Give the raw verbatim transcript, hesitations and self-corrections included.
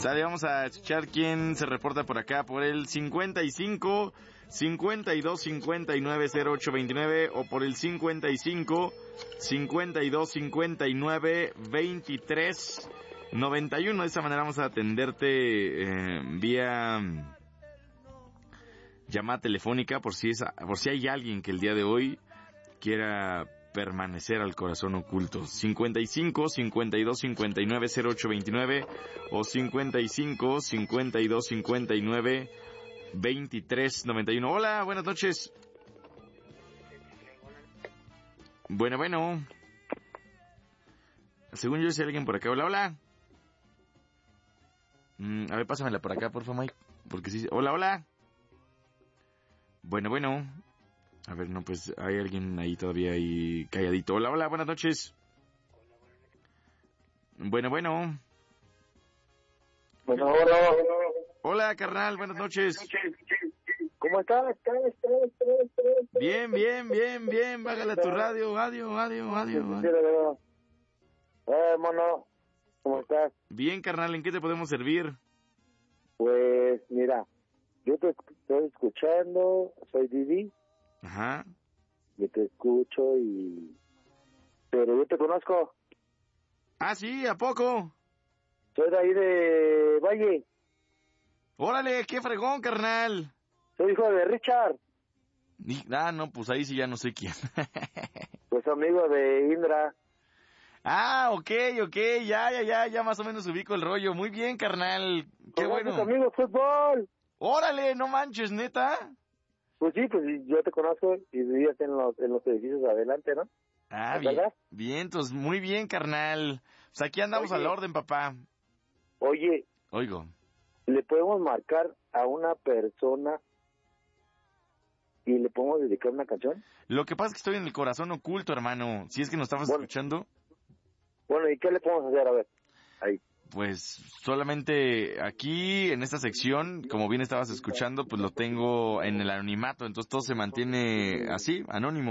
Sale, vamos a escuchar quién se reporta por acá por el cincuenta y cinco, cincuenta y dos, cincuenta y nueve, cero ocho veintinueve o por el cincuenta y cinco, cincuenta y dos, cincuenta y nueve, veintitrés, noventa y uno. De esa manera vamos a atenderte eh, vía llamada telefónica por si es, por si hay alguien que el día de hoy quiera permanecer al corazón oculto. cincuenta y cinco, cincuenta y dos, cincuenta y nueve, cero ocho veintinueve o cincuenta y cinco, cincuenta y dos, cincuenta y nueve, veintitrés, noventa y uno. Hola, buenas noches. Bueno, bueno. Según yo, si hay alguien por acá. Hola, hola. Mm, a ver, pásamela por acá, por favor, Mike. Porque sí. Hola, hola. Bueno, bueno. A ver, no, pues hay alguien ahí todavía ahí calladito. Hola, hola, buenas noches. Bueno, bueno. Bueno, hola. Hola, carnal, buenas noches. ¿Cómo estás? Bien, bien, bien, bien. Bájale a tu radio, adiós, adiós, adiós. adiós. Eh, hermano, ¿cómo estás? Bien, carnal, ¿en qué te podemos servir? Pues, mira, yo te estoy escuchando, soy Didi. Ajá. Yo te escucho y... Pero yo te conozco. Ah, sí, ¿a poco? Soy de ahí de Valle. Órale, qué fregón, carnal. Soy hijo de Richard. Y, ah, no, pues ahí sí ya no sé quién. Pues amigo de Indra. Ah, ok, ok, ya, ya, ya, ya más o menos ubico el rollo. Muy bien, carnal. Qué bueno. amigo de fútbol. Órale, no manches, neta. Pues sí, pues yo te conozco y vivías en los, en los edificios adelante, ¿no? Ah, bien, bien, entonces, muy bien, carnal. Pues aquí andamos Oye, al orden, papá. Oye. Oigo. ¿Le podemos marcar a una persona y le podemos dedicar una canción? Lo que pasa es que estoy en el corazón oculto, hermano. Si es que nos estabas bueno, escuchando. Bueno, ¿y qué le podemos hacer? A ver, ahí. Pues solamente aquí, en esta sección, como bien estabas escuchando, pues lo tengo en el anonimato. Entonces todo se mantiene así, anónimo.